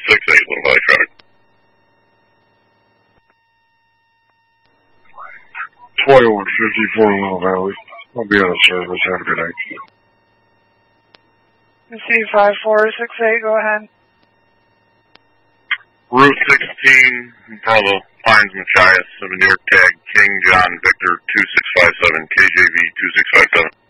468, Little Valley traffic. 2154 Little Valley. I'll be out of service. Have a good night. C5468, go ahead. Route 16 in front of the Pines Machias of a New York tag, King John Victor 2657, KJV 2657.